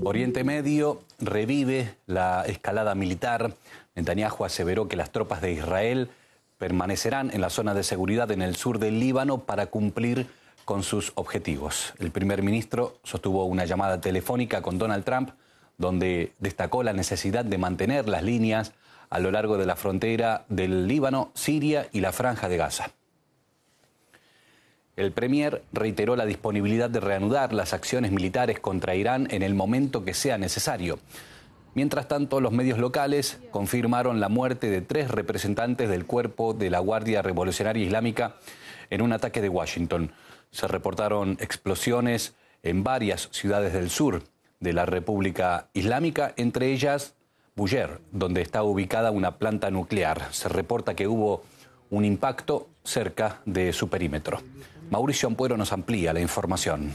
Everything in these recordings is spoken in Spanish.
Oriente Medio revive la escalada militar. Netanyahu aseveró que las tropas de Israel permanecerán en la zona de seguridad en el sur del Líbano para cumplir con sus objetivos. El primer ministro sostuvo una llamada telefónica con Donald Trump, donde destacó la necesidad de mantener las líneas a lo largo de la frontera del Líbano, Siria y la Franja de Gaza. El premier reiteró la disponibilidad de reanudar las acciones militares contra Irán en el momento que sea necesario. Mientras tanto, los medios locales confirmaron la muerte de 3 representantes del cuerpo de la Guardia Revolucionaria Islámica en un ataque de Washington. Se reportaron explosiones en varias ciudades del sur de la República Islámica, entre ellas Bushehr, donde está ubicada una planta nuclear. Se reporta que hubo un impacto cerca de su perímetro. Mauricio Ampuero nos amplía la información.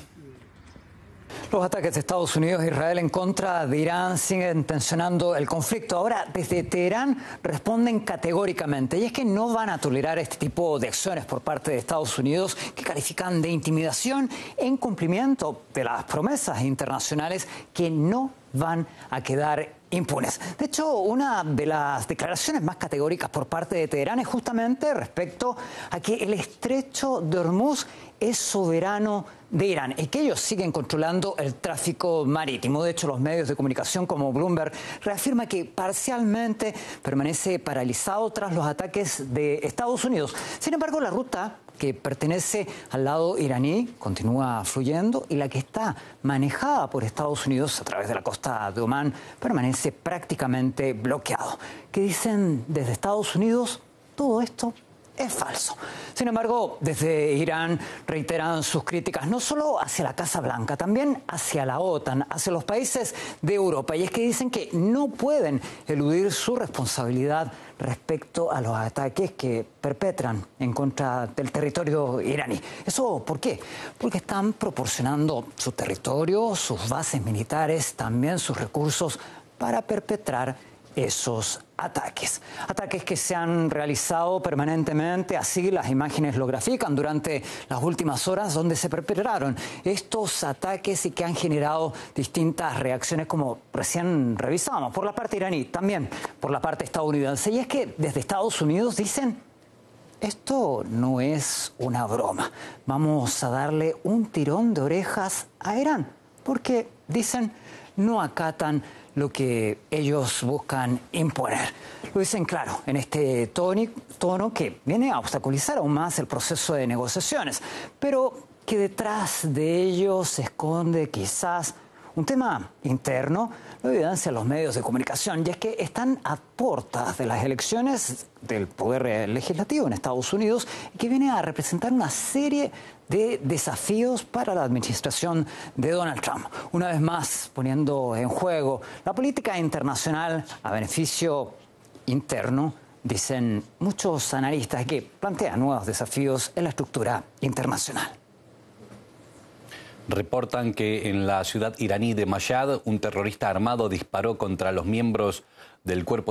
Los ataques de Estados Unidos e Israel en contra de Irán siguen tensionando el conflicto. Ahora, desde Teherán responden categóricamente, y es que no van a tolerar este tipo de acciones por parte de Estados Unidos, que califican de intimidación en cumplimiento de las promesas internacionales que no van a quedar impunes. De hecho, una de las declaraciones más categóricas por parte de Teherán es justamente respecto a que el estrecho de Hormuz es soberano de Irán y que ellos siguen controlando el tráfico marítimo. De hecho, los medios de comunicación como Bloomberg reafirma que parcialmente permanece paralizado tras los ataques de Estados Unidos. Sin embargo, la ruta que pertenece al lado iraní continúa fluyendo y la que está manejada por Estados Unidos a través de la costa de Omán permanece prácticamente bloqueado. ¿Qué dicen desde Estados Unidos? Todo esto es falso. Sin embargo, desde Irán reiteran sus críticas no solo hacia la Casa Blanca, también hacia la OTAN, hacia los países de Europa. Y es que dicen que no pueden eludir su responsabilidad respecto a los ataques que perpetran en contra del territorio iraní. ¿Eso por qué? Porque están proporcionando su territorio, sus bases militares, también sus recursos para perpetrar esos ataques. Ataques que se han realizado permanentemente, así las imágenes lo grafican durante las últimas horas donde se perpetraron estos ataques y que han generado distintas reacciones como recién revisamos, por la parte iraní, también por la parte estadounidense. Y es que desde Estados Unidos dicen: esto no es una broma, vamos a darle un tirón de orejas a Irán, porque dicen no acatan lo que ellos buscan imponer. Lo dicen claro en este tono que viene a obstaculizar aún más el proceso de negociaciones, pero que detrás de ellos se esconde quizás un tema interno. Lo evidencian los medios de comunicación, y es que están a puertas de las elecciones del poder legislativo en Estados Unidos, y que viene a representar una serie de desafíos para la administración de Donald Trump. Una vez más, poniendo en juego la política internacional a beneficio interno, dicen muchos analistas, que plantean nuevos desafíos en la estructura internacional. Reportan que en la ciudad iraní de Mashhad, un terrorista armado disparó contra los miembros del cuerpo